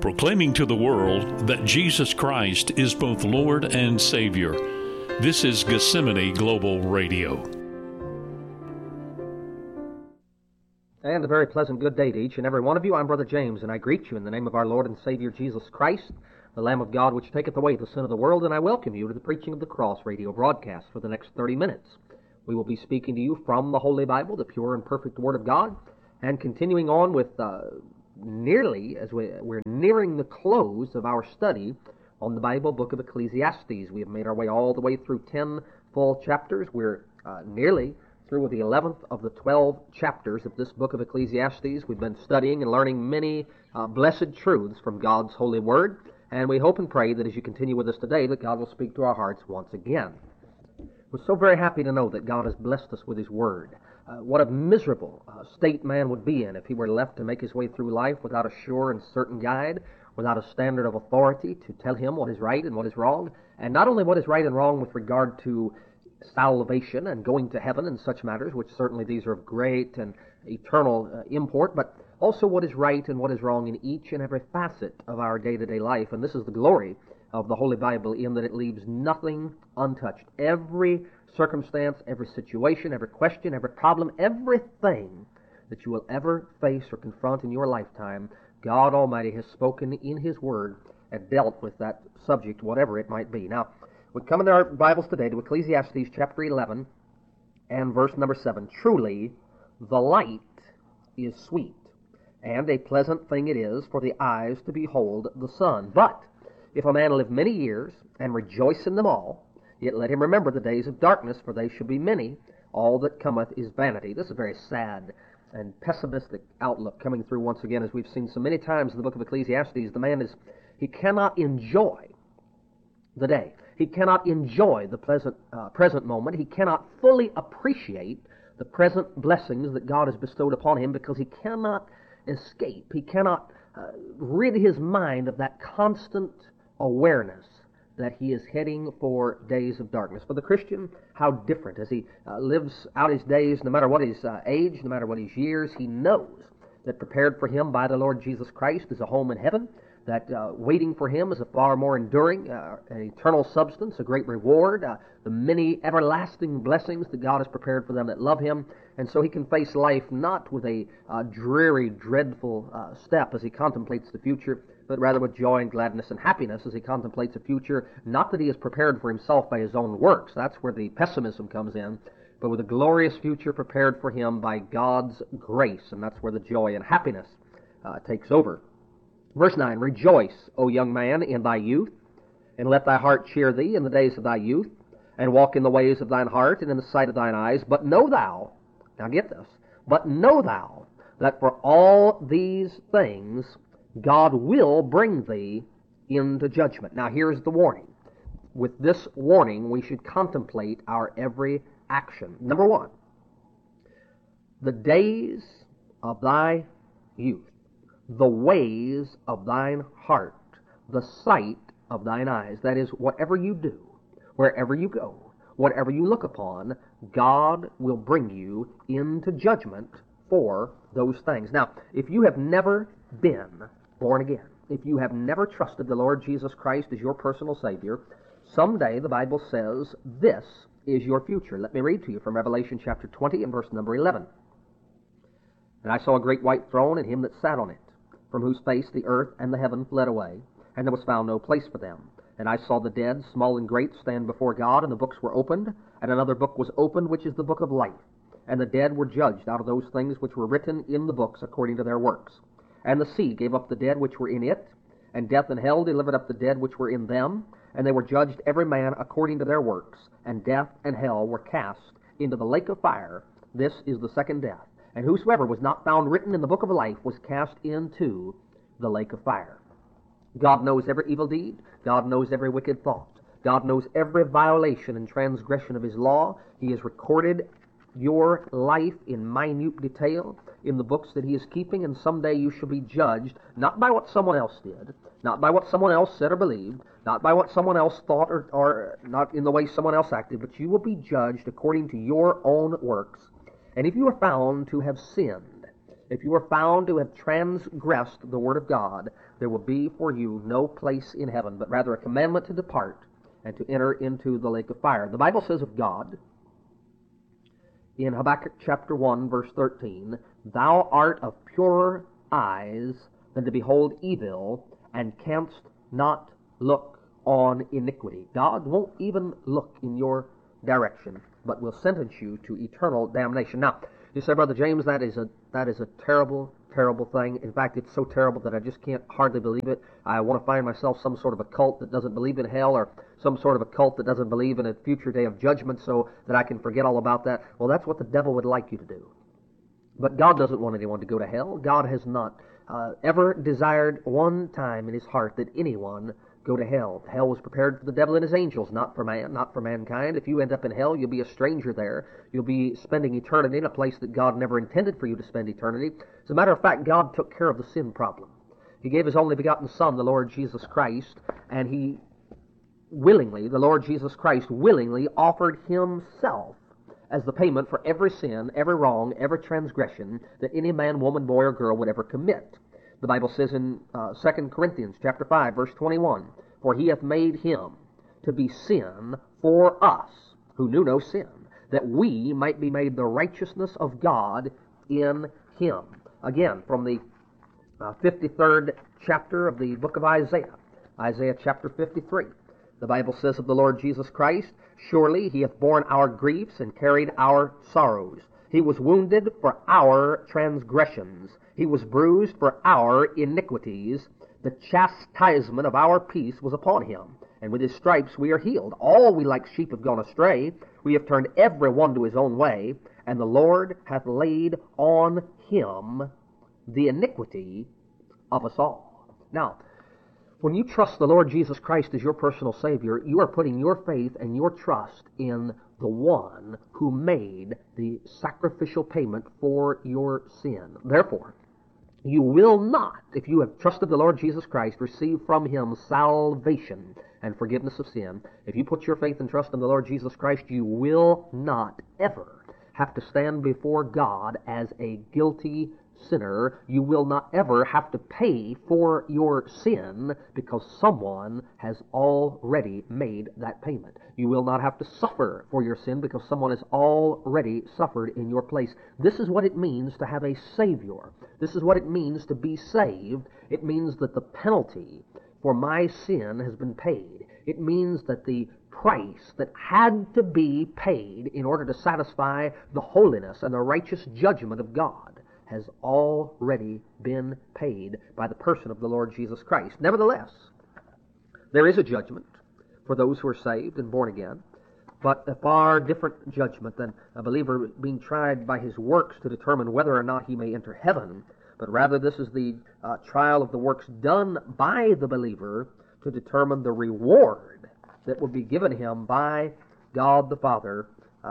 proclaiming to the world that Jesus Christ is both Lord and Savior. This is Gethsemane Global Radio. And a very pleasant good day to each and every one of you. I'm Brother James, and I greet you in the name of our Lord and Savior Jesus Christ, the Lamb of God, which taketh away the sin of the world, and I welcome you to the Preaching of the Cross radio broadcast for the next 30 minutes. We will be speaking to you from the Holy Bible, the pure and perfect Word of God, and continuing on with we're nearing the close of our study on the Bible, book of Ecclesiastes. We have made our way all the way through 10 full chapters. We're nearly through with the 11th of the 12 chapters of this book of Ecclesiastes. We've been studying and learning many blessed truths from God's holy word, and we hope and pray that as you continue with us today, that God will speak to our hearts once again. We're so very happy to know that God has blessed us with His word. What a miserable state man would be in if he were left to make his way through life without a sure and certain guide, without a standard of authority to tell him what is right and what is wrong, and not only what is right and wrong with regard to salvation and going to heaven and such matters, which certainly these are of great and eternal import, but also what is right and what is wrong in each and every facet of our day-to-day life. And this is the glory of the Holy Bible, in that it leaves nothing untouched. Every circumstance, every situation, every question, every problem, everything that you will ever face or confront in your lifetime, God Almighty has spoken in His Word and dealt with that subject, whatever it might be. Now, we come in our Bibles today to Ecclesiastes chapter 11 and verse number 7. Truly, the light is sweet, and a pleasant thing it is for the eyes to behold the sun. But if a man live many years and rejoice in them all, yet let him remember the days of darkness, for they shall be many. All that cometh is vanity. This is a very sad and pessimistic outlook coming through once again, as we've seen so many times in the book of Ecclesiastes. The man he cannot enjoy the day. He cannot enjoy the present moment. He cannot fully appreciate the present blessings that God has bestowed upon him, because he cannot escape. He cannot rid his mind of that constant awareness that he is heading for days of darkness. For the Christian, how different. As he lives out his days, no matter what his age, no matter what his years, he knows that prepared for him by the Lord Jesus Christ is a home in heaven, that waiting for him is a far more enduring, an eternal substance, a great reward, the many everlasting blessings that God has prepared for them that love Him. And so he can face life not with a dreary, dreadful step as he contemplates the future, but rather with joy and gladness and happiness as he contemplates a future, not that he has prepared for himself by his own works. That's where the pessimism comes in, but with a glorious future prepared for him by God's grace, and that's where the joy and happiness takes over. Verse 9, Rejoice, O young man, in thy youth, and let thy heart cheer thee in the days of thy youth, and walk in the ways of thine heart and in the sight of thine eyes. But know thou, now get this, but know thou that for all these things God will bring thee into judgment. Now here's the warning. With this warning, we should contemplate our every action. Number one, the days of thy youth, the ways of thine heart, the sight of thine eyes. That is, whatever you do, wherever you go, whatever you look upon, God will bring you into judgment for those things. Now, if you have never been born again, if you have never trusted the Lord Jesus Christ as your personal Savior, someday the Bible says this is your future. Let me read to you from Revelation chapter 20 and verse number 11. And I saw a great white throne and him that sat on it, from whose face the earth and the heaven fled away, and there was found no place for them. And I saw the dead, small and great, stand before God, and the books were opened, and another book was opened, which is the book of life. And the dead were judged out of those things which were written in the books according to their works. And the sea gave up the dead which were in it, and death and hell delivered up the dead which were in them, and they were judged every man according to their works, and death and hell were cast into the lake of fire. This is the second death. And whosoever was not found written in the book of life was cast into the lake of fire. God knows every evil deed. God knows every wicked thought. God knows every violation and transgression of His law. He has recorded your life in minute detail in the books that He is keeping, and someday you shall be judged not by what someone else did, not by what someone else said or believed, not by what someone else thought or not in the way someone else acted, but you will be judged according to your own works. And if you are found to have sinned, If you are found to have transgressed the Word of God, there will be for you no place in heaven, but rather a commandment to depart and to enter into the lake of fire. The Bible says of God, in Habakkuk chapter 1, verse 13, "Thou art of purer eyes than to behold evil, and canst not look on iniquity." God won't even look in your direction, but will sentence you to eternal damnation. Now, you say, Brother James, that is a terrible, terrible thing. In fact, it's so terrible that I just can't hardly believe it. I want to find myself some sort of a cult that doesn't believe in hell, or some sort of a cult that doesn't believe in a future day of judgment, so that I can forget all about that. Well, that's what the devil would like you to do. But God doesn't want anyone to go to hell. God has not ever desired one time in his heart that anyone go to hell. Hell was prepared for the devil and his angels, not for man, not for mankind. If you end up in hell, you'll be a stranger there. You'll be spending eternity in a place that God never intended for you to spend eternity. As a matter of fact, God took care of the sin problem. He gave his only begotten Son, the Lord Jesus Christ, and the Lord Jesus Christ willingly offered himself as the payment for every sin, every wrong, every transgression that any man, woman, boy, or girl would ever commit. The Bible says in 2 Corinthians chapter 5, verse 21, "For he hath made him to be sin for us, who knew no sin, that we might be made the righteousness of God in him." Again, from the 53rd chapter of the book of Isaiah, Isaiah chapter 53. The Bible says of the Lord Jesus Christ, "Surely he hath borne our griefs and carried our sorrows. He was wounded for our transgressions. He was bruised for our iniquities. The chastisement of our peace was upon him, and with his stripes we are healed. All we like sheep have gone astray. We have turned every one to his own way, and the Lord hath laid on him the iniquity of us all." Now, when you trust the Lord Jesus Christ as your personal Savior, you are putting your faith and your trust in the one who made the sacrificial payment for your sin. Therefore, you will not, if you have trusted the Lord Jesus Christ, receive from him salvation and forgiveness of sin. If you put your faith and trust in the Lord Jesus Christ, you will not ever have to stand before God as a guilty sinner. You will not ever have to pay for your sin because someone has already made that payment. You will not have to suffer for your sin because someone has already suffered in your place. This is what it means to have a Savior. This is what it means to be saved. It means that the penalty for my sin has been paid. It means that the price that had to be paid in order to satisfy the holiness and the righteous judgment of God has already been paid by the person of the Lord Jesus Christ. Nevertheless, there is a judgment for those who are saved and born again, but a far different judgment than a believer being tried by his works to determine whether or not he may enter heaven, but rather this is the trial of the works done by the believer to determine the reward that will be given him by God the Father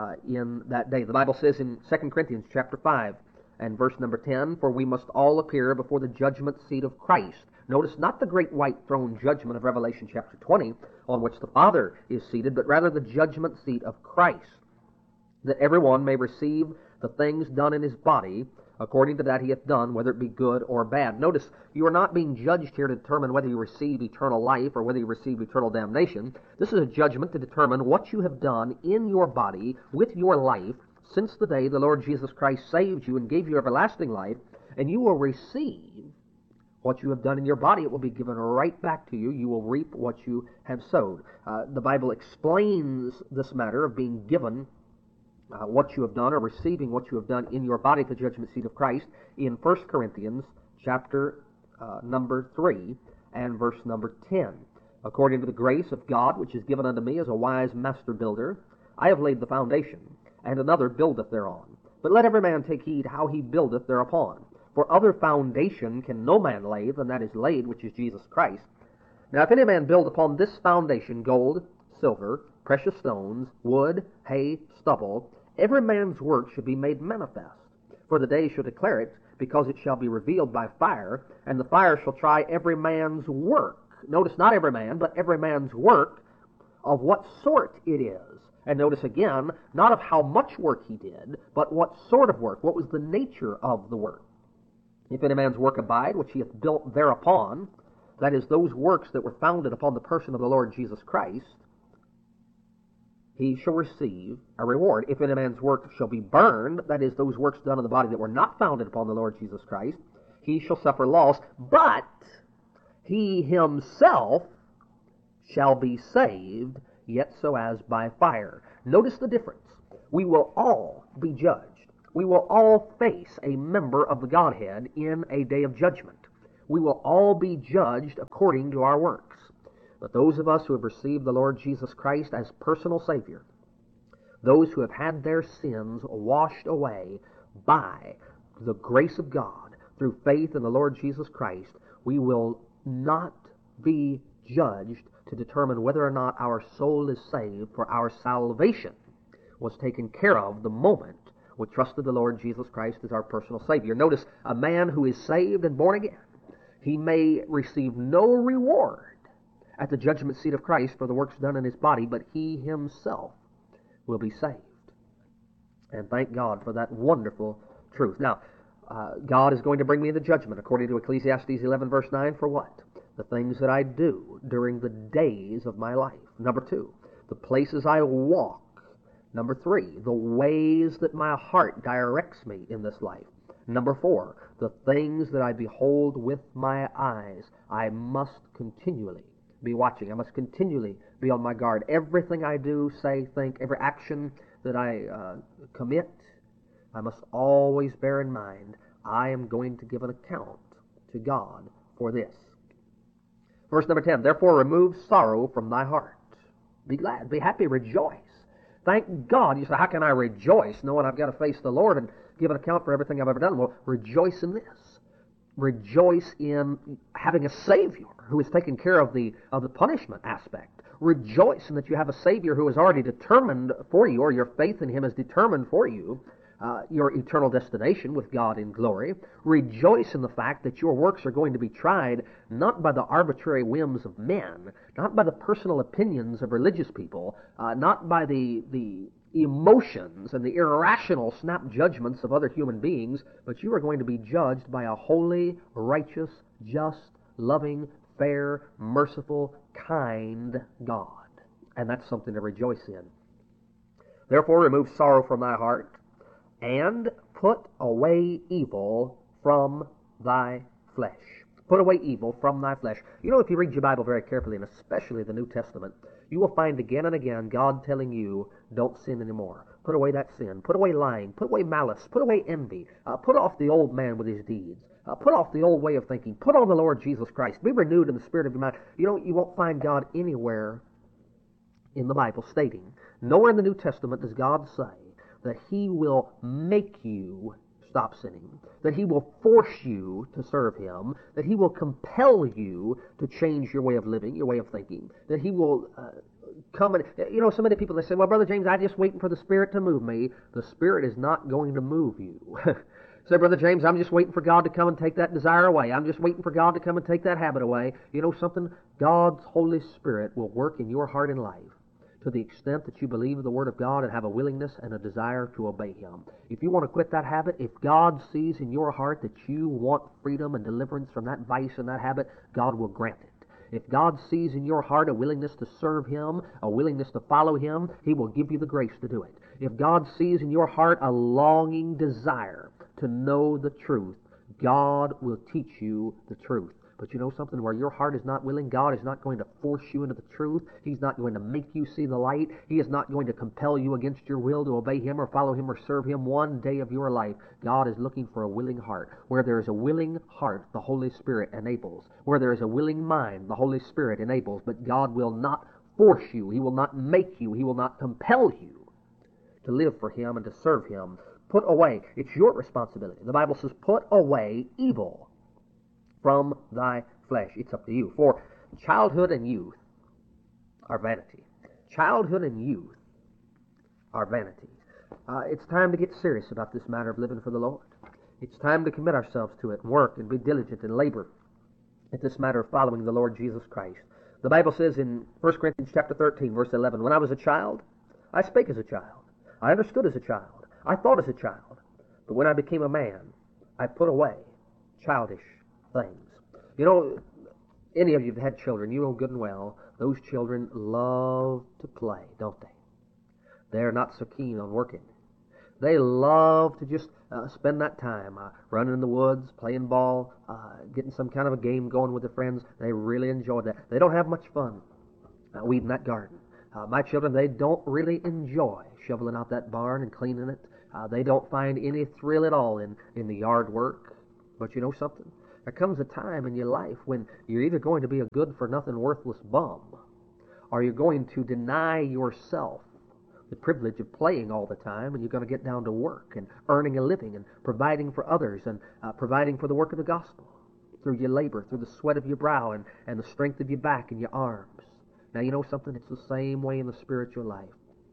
in that day. The Bible says in 2 Corinthians chapter 5, and verse number 10, "For we must all appear before the judgment seat of Christ." Notice not the great white throne judgment of Revelation chapter 20, on which the Father is seated, but rather the judgment seat of Christ, that everyone may receive the things done in his body, according to that he hath done, whether it be good or bad. Notice, you are not being judged here to determine whether you receive eternal life or whether you receive eternal damnation. This is a judgment to determine what you have done in your body with your life since the day the Lord Jesus Christ saved you and gave you everlasting life, and you will receive what you have done in your body. It will be given right back to you. You will reap what you have sowed. The Bible explains this matter of being given what you have done or receiving what you have done in your body at the judgment seat of Christ in 1 Corinthians chapter number 3 and verse number 10. "According to the grace of God which is given unto me as a wise master builder, I have laid the foundation, and another buildeth thereon. But let every man take heed how he buildeth thereupon. For other foundation can no man lay than that is laid, which is Jesus Christ. Now if any man build upon this foundation gold, silver, precious stones, wood, hay, stubble, every man's work should be made manifest. For the day shall declare it, because it shall be revealed by fire, and the fire shall try every man's work." Notice, not every man, but every man's work, of what sort it is. And notice again, not of how much work he did, but what sort of work, what was the nature of the work. If any man's work abide, which he hath built thereupon, that is, those works that were founded upon the person of the Lord Jesus Christ, he shall receive a reward. If any man's work shall be burned, that is, those works done in the body that were not founded upon the Lord Jesus Christ, he shall suffer loss, but he himself shall be saved, yet so as by fire. Notice the difference. We will all be judged. We will all face a member of the Godhead in a day of judgment. We will all be judged according to our works. But those of us who have received the Lord Jesus Christ as personal Savior, those who have had their sins washed away by the grace of God through faith in the Lord Jesus Christ, we will not be judged to determine whether or not our soul is saved, for our salvation was taken care of the moment we trusted the Lord Jesus Christ as our personal Savior. Notice, a man who is saved and born again, he may receive no reward at the judgment seat of Christ for the works done in his body, but he himself will be saved. And thank God for that wonderful truth. Now, God is going to bring me into judgment, according to Ecclesiastes 11, verse 9, for what? The things that I do during the days of my life. Number 2, the places I walk. Number 3, the ways that my heart directs me in this life. Number 4, the things that I behold with my eyes. I must continually be watching. I must continually be on my guard. Everything I do, say, think, every action that I commit, I must always bear in mind, I am going to give an account to God for this. Verse number 10, therefore remove sorrow from thy heart. Be glad, be happy, rejoice. Thank God. You say, how can I rejoice knowing I've got to face the Lord and give an account for everything I've ever done? Well, rejoice in this. Rejoice in having a Savior who has taken care of the punishment aspect. Rejoice in that you have a Savior who has already determined for you, or your faith in Him has determined for you, your eternal destination with God in glory. Rejoice in the fact that your works are going to be tried not by the arbitrary whims of men, not by the personal opinions of religious people, not by the emotions and the irrational snap judgments of other human beings, but you are going to be judged by a holy, righteous, just, loving, fair, merciful, kind God. And that's something to rejoice in. Therefore remove sorrow from thy heart, and put away evil from thy flesh. Put away evil from thy flesh. You know, if you read your Bible very carefully, and especially the New Testament, you will find again and again God telling you, don't sin anymore. Put away that sin. Put away lying. Put away malice. Put away envy. Put off the old man with his deeds. Put off the old way of thinking. Put on the Lord Jesus Christ. Be renewed in the spirit of your mind. You know, you won't find God anywhere in the Bible stating, nowhere in the New Testament does God say that He will make you stop sinning, that He will force you to serve Him, that He will compel you to change your way of living, your way of thinking, that He will come and... You know, so many people, they say, well, Brother James, I'm just waiting for the Spirit to move me. The Spirit is not going to move you. Say, Brother James, I'm just waiting for God to come and take that desire away. I'm just waiting for God to come and take that habit away. You know something? God's Holy Spirit will work in your heart and life to the extent that you believe the Word of God and have a willingness and a desire to obey Him. If you want to quit that habit, if God sees in your heart that you want freedom and deliverance from that vice and that habit, God will grant it. If God sees in your heart a willingness to serve Him, a willingness to follow Him, He will give you the grace to do it. If God sees in your heart a longing desire to know the truth, God will teach you the truth. But you know something? Where your heart is not willing, God is not going to force you into the truth. He's not going to make you see the light. He is not going to compel you against your will to obey Him or follow Him or serve Him one day of your life. God is looking for a willing heart. Where there is a willing heart, the Holy Spirit enables. Where there is a willing mind, the Holy Spirit enables. But God will not force you. He will not make you. He will not compel you to live for Him and to serve Him. Put away. It's your responsibility. The Bible says, put away evil from thy flesh. It's up to you. For childhood and youth are vanity. Childhood and youth are vanity. It's time to get serious about this matter of living for the Lord. It's time to commit ourselves to it and work and be diligent and labor at this matter of following the Lord Jesus Christ. The Bible says in 1 Corinthians chapter 13, verse 11, when I was a child, I spake as a child. I understood as a child. I thought as a child. But when I became a man, I put away childish things. You know, any of you that had children, you know good and well, those children love to play, don't they? They're not so keen on working. They love to just spend that time running in the woods, playing ball, getting some kind of a game going with their friends. They really enjoy that. They don't have much fun weeding that garden. My children, they don't really enjoy shoveling out that barn and cleaning it. They don't find any thrill at all in the yard work. But you know something? There comes a time in your life when you're either going to be a good-for-nothing, worthless bum, or you're going to deny yourself the privilege of playing all the time, and you're going to get down to work and earning a living and providing for others and providing for the work of the gospel through your labor, through the sweat of your brow and the strength of your back and your arms. Now, you know something? It's the same way in the spiritual life.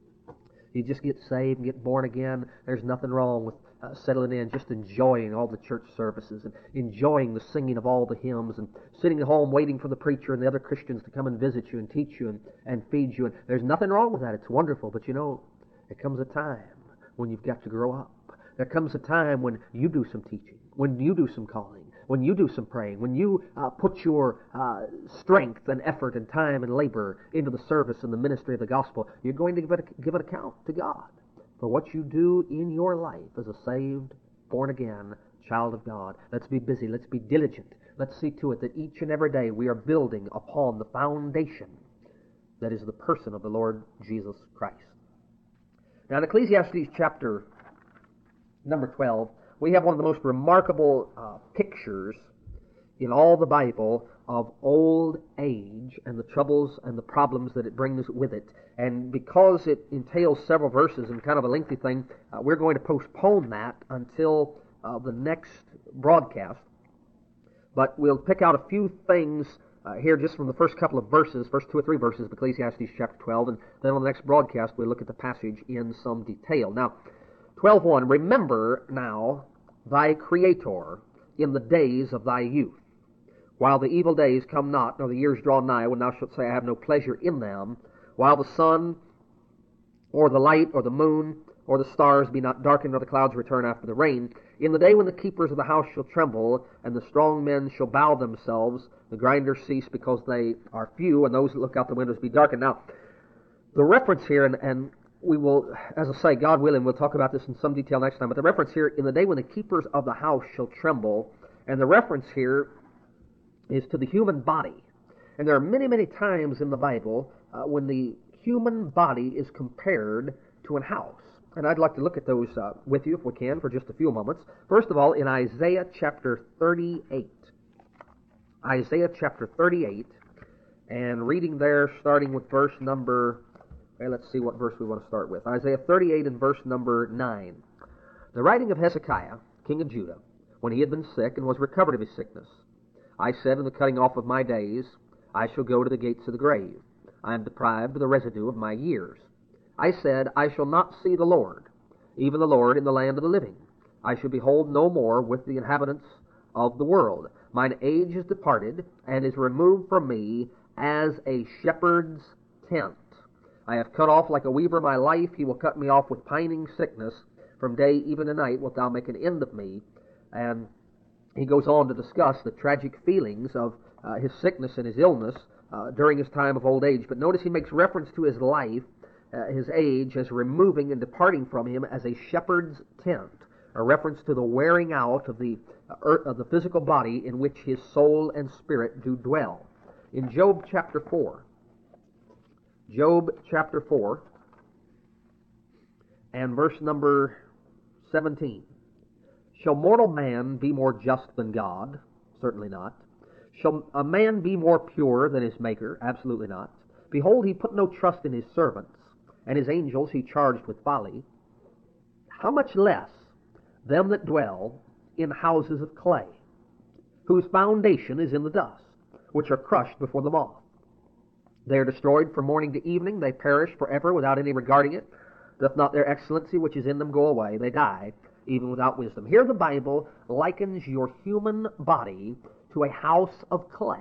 You just get saved and get born again. There's nothing wrong with settling in, just enjoying all the church services and enjoying the singing of all the hymns and sitting at home waiting for the preacher and the other Christians to come and visit you and teach you and feed you. And there's nothing wrong with that. It's wonderful. But you know, there comes a time when you've got to grow up. There comes a time when you do some teaching, when you do some calling, when you do some praying, when you put your strength and effort and time and labor into the service and the ministry of the gospel. You're going to give an account to God for what you do in your life as a saved, born-again child of God. Let's be busy. Let's be diligent. Let's see to it that each and every day we are building upon the foundation that is the person of the Lord Jesus Christ. Now, in Ecclesiastes chapter number 12, we have one of the most remarkable pictures in all the Bible of old age and the troubles and the problems that it brings with it. And because it entails several verses and kind of a lengthy thing, we're going to postpone that until the next broadcast. But we'll pick out a few things here just from the first couple of verses, first 2 or 3 verses of Ecclesiastes chapter 12, and then on the next broadcast we'll look at the passage in some detail. Now, 12:1, remember now thy Creator in the days of thy youth, while the evil days come not, nor the years draw nigh, when thou shalt say, I have no pleasure in them, while the sun, or the light, or the moon, or the stars be not darkened, nor the clouds return after the rain, in the day when the keepers of the house shall tremble, and the strong men shall bow themselves, the grinders cease because they are few, and those that look out the windows be darkened. Now, the reference here, and we will, as I say, God willing, we'll talk about this in some detail next time, but the reference here, in the day when the keepers of the house shall tremble, and the reference here is to the human body. And there are many, many times in the Bible when the human body is compared to an house. And I'd like to look at those with you, if we can, for just a few moments. First of all, in Isaiah chapter 38. Isaiah chapter 38, and reading there, starting with verse number... let's see what verse we want to start with. Isaiah 38 and verse number 9. The writing of Hezekiah, king of Judah, when he had been sick and was recovered of his sickness. I said in the cutting off of my days, I shall go to the gates of the grave. I am deprived of the residue of my years. I said, I shall not see the Lord, even the Lord in the land of the living. I shall behold no more with the inhabitants of the world. Mine age is departed, and is removed from me as a shepherd's tent. I have cut off like a weaver my life. He will cut me off with pining sickness. From day even to night wilt thou make an end of me. And he goes on to discuss the tragic feelings of his sickness and his illness during his time of old age. But notice he makes reference to his life, his age, as removing and departing from him as a shepherd's tent, a reference to the wearing out of the physical body in which his soul and spirit do dwell. In Job chapter 4, and verse number 17. Shall mortal man be more just than God? Certainly not. Shall a man be more pure than his Maker? Absolutely not. Behold, he put no trust in his servants, and his angels he charged with folly. How much less them that dwell in houses of clay, whose foundation is in the dust, which are crushed before the moth. They are destroyed from morning to evening. They perish forever without any regarding it. Doth not their excellency which is in them go away? They die, even without wisdom. Here the Bible likens your human body to a house of clay.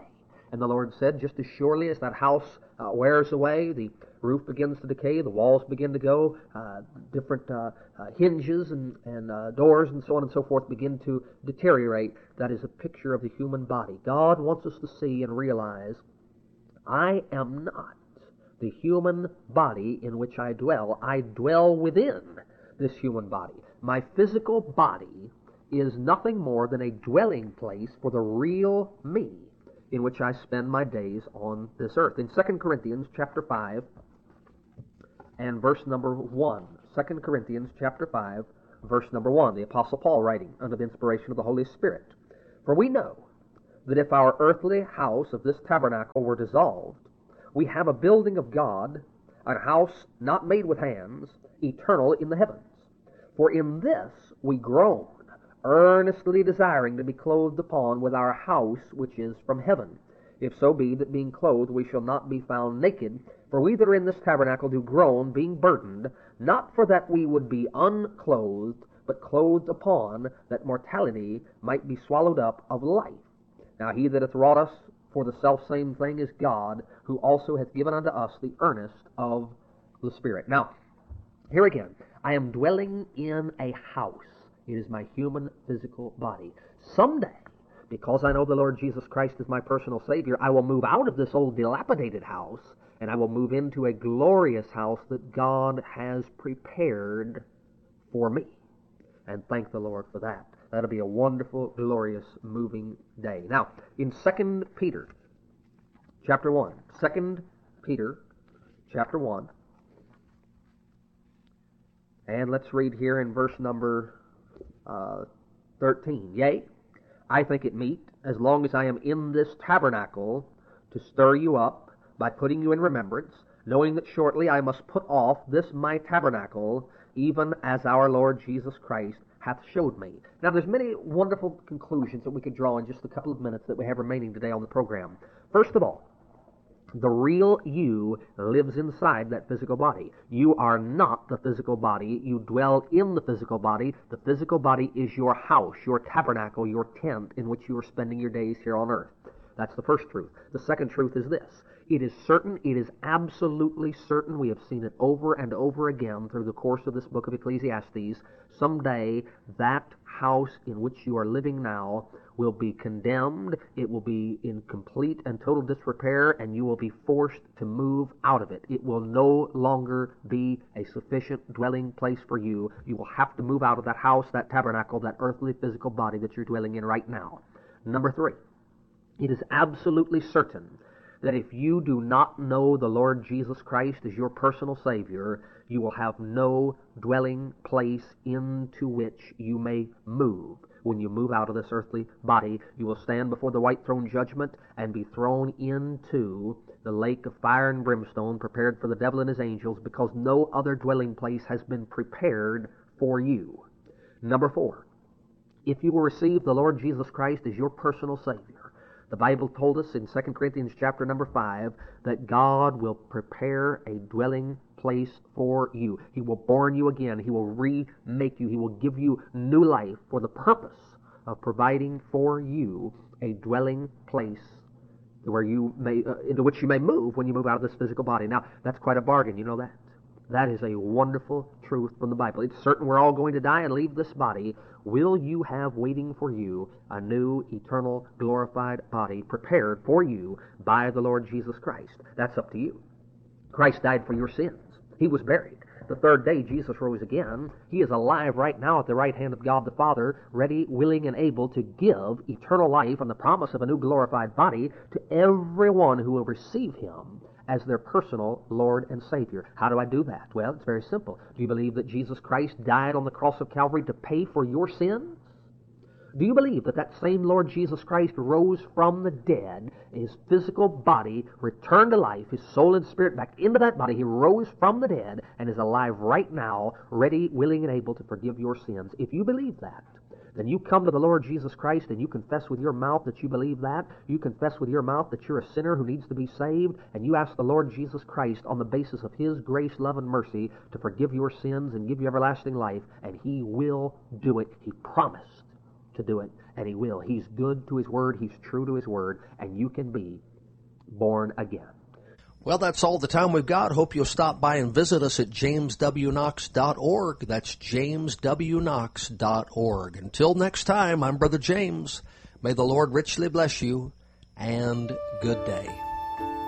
And the Lord said, just as surely as that house wears away, the roof begins to decay, the walls begin to go, different hinges and doors and so on and so forth begin to deteriorate. That is a picture of the human body. God wants us to see and realize, I am not the human body in which I dwell. I dwell within this human body. My physical body is nothing more than a dwelling place for the real me in which I spend my days on this earth. In 2 Corinthians chapter 5 and verse number 1, 2 Corinthians chapter 5, verse number 1, the Apostle Paul writing under the inspiration of the Holy Spirit. For we know that if our earthly house of this tabernacle were dissolved, we have a building of God, a house not made with hands, eternal in the heavens. For in this we groan, earnestly desiring to be clothed upon with our house which is from heaven. If so be that being clothed we shall not be found naked, for we that are in this tabernacle do groan, being burdened, not for that we would be unclothed, but clothed upon, that mortality might be swallowed up of life. Now he that hath wrought us for the selfsame thing is God, who also hath given unto us the earnest of the Spirit. Now, here again, I am dwelling in a house. It is my human physical body. Someday, because I know the Lord Jesus Christ is my personal Savior, I will move out of this old dilapidated house, and I will move into a glorious house that God has prepared for me. And thank the Lord for that. That'll be a wonderful, glorious, moving day. Now, in 2 Peter chapter 1, 2 Peter chapter 1, and let's read here in verse number 13. Yea, I think it meet, as long as I am in this tabernacle, to stir you up by putting you in remembrance, knowing that shortly I must put off this my tabernacle, even as our Lord Jesus Christ hath showed me. Now, there's many wonderful conclusions that we could draw in just a couple of minutes that we have remaining today on the program. First of all, the real you lives inside that physical body. You are not the physical body. You dwell in the physical body. The physical body is your house, your tabernacle, your tent in which you are spending your days here on earth. That's the first truth. The second truth is this. It is certain, it is absolutely certain, we have seen it over and over again through the course of this book of Ecclesiastes, someday that house in which you are living now will be condemned, it will be in complete and total disrepair, and you will be forced to move out of it. It will no longer be a sufficient dwelling place for you. You will have to move out of that house, that tabernacle, that earthly physical body that you're dwelling in right now. Number 3, it is absolutely certain that if you do not know the Lord Jesus Christ as your personal Savior, you will have no dwelling place into which you may move. When you move out of this earthly body, you will stand before the white throne judgment and be thrown into the lake of fire and brimstone prepared for the devil and his angels, because no other dwelling place has been prepared for you. Number 4, if you will receive the Lord Jesus Christ as your personal Savior, the Bible told us in 2 Corinthians chapter number 5 that God will prepare a dwelling place for you. He will born you again. He will remake you. He will give you new life for the purpose of providing for you a dwelling place where you may, into which you may move when you move out of this physical body. Now, that's quite a bargain. You know that? That is a wonderful truth from the Bible. It's certain we're all going to die and leave this body. Will you have waiting for you a new, eternal, glorified body prepared for you by the Lord Jesus Christ? That's up to you. Christ died for your sins. He was buried. The third day, Jesus rose again. He is alive right now at the right hand of God the Father, ready, willing, and able to give eternal life and the promise of a new glorified body to everyone who will receive Him as their personal Lord and Savior. How do I do that? Well, it's very simple. Do you believe that Jesus Christ died on the cross of Calvary to pay for your sins? Do you believe that that same Lord Jesus Christ rose from the dead, his physical body returned to life, his soul and spirit back into that body, he rose from the dead and is alive right now, ready, willing, and able to forgive your sins? If you believe that, then you come to the Lord Jesus Christ and you confess with your mouth that you believe that. You confess with your mouth that you're a sinner who needs to be saved, and you ask the Lord Jesus Christ on the basis of His grace, love, and mercy to forgive your sins and give you everlasting life, and He will do it. He promised to do it, and He will. He's good to His Word. He's true to His Word, and you can be born again. Well, that's all the time we've got. Hope you'll stop by and visit us at jameswknox.org. That's jameswknox.org. Until next time, I'm Brother James. May the Lord richly bless you, and good day.